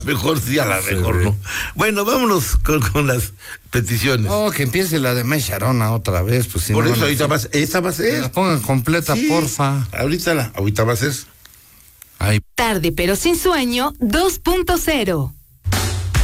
Mejor sí, a la mejor no. Bueno, vámonos con las peticiones. No, que empiece la de May Sharona otra vez, pues si Por no. eso ahorita esa va a Que ser. la pongan completa, Sí, porfa. ahorita va a ser. Ay. Tarde pero sin sueño 2.0.